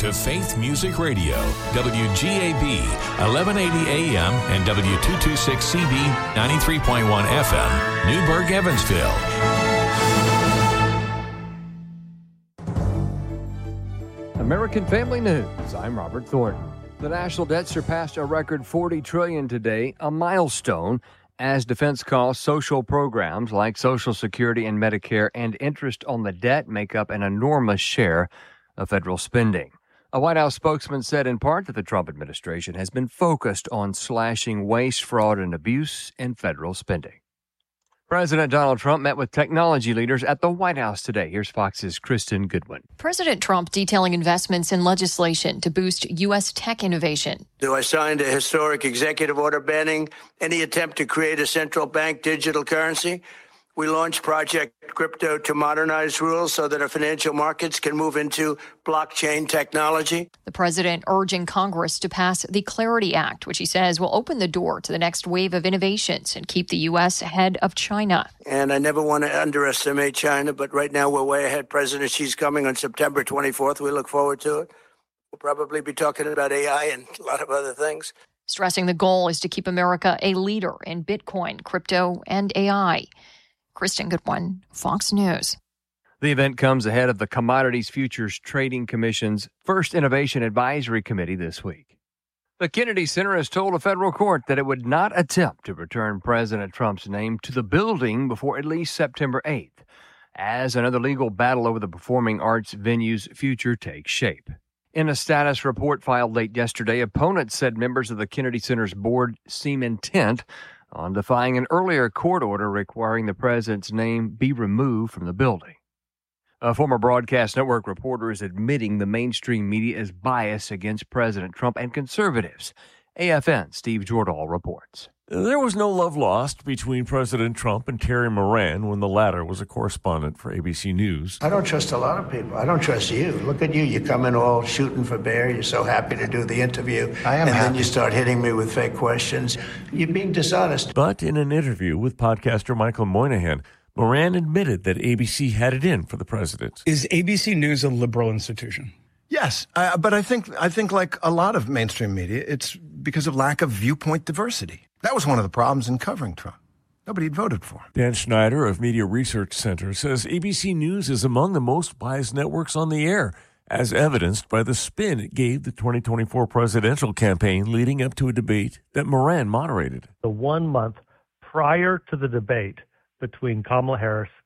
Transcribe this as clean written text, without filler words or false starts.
to Faith Music Radio, WGAB, 1180 AM and W226CB, 93.1 FM, Newburgh, Evansville. American Family News, I'm Robert Thornton. The national debt surpassed a record $40 trillion today, a milestone, as defense costs, social programs like Social Security and Medicare, and interest on the debt make up an enormous share of federal spending. A White House spokesman said in part that the Trump administration has been focused on slashing waste, fraud, and abuse in federal spending. President Donald Trump met with technology leaders at the White House today. Here's Fox's Kristen Goodwin. President Trump detailing investments in legislation to boost U.S. tech innovation. I signed a historic executive order banning any attempt to create a central bank digital currency. We launched Project Crypto to modernize rules so that our financial markets can move into blockchain technology. The president urging Congress to pass the Clarity Act, which he says will open the door to the next wave of innovations and keep the U.S. ahead of China. And I never want to underestimate China, but right now we're way ahead. President Xi's coming on September 24th. We look forward to it. We'll probably be talking about AI and a lot of other things. Stressing the goal is to keep America a leader in Bitcoin, crypto, and AI. Kristen Goodwin, Fox News. The event comes ahead of the Commodities Futures Trading Commission's first Innovation Advisory Committee this week. The Kennedy Center has told a federal court that it would not attempt to return President Trump's name to the building before at least September 8th, as another legal battle over the performing arts venue's future takes shape. In a status report filed late yesterday, opponents said members of the Kennedy Center's board seem intent on defying an earlier court order requiring the president's name be removed from the building. A former Broadcast Network reporter is admitting the mainstream media is biased against President Trump and conservatives. AFN Steve Jordahl reports. There was no love lost between President Trump and Terry Moran when the latter was a correspondent for ABC News. I don't trust a lot of people. I don't trust you. Look at you. You come in all shooting for bear. You're so happy to do the interview. I am and happy. Then you start hitting me with fake questions. You're being dishonest. But in an interview with podcaster Michael Moynihan, Moran admitted that ABC had it in for the president. Is ABC News a liberal institution? Yes, but I think like a lot of mainstream media, it's because of lack of viewpoint diversity. That was one of the problems in covering Trump. Nobody had voted for him. Dan Schneider of Media Research Center says ABC News is among the most biased networks on the air, as evidenced by the spin it gave the 2024 presidential campaign leading up to a debate that Moran moderated. The 1 month prior to the debate between Kamala Harris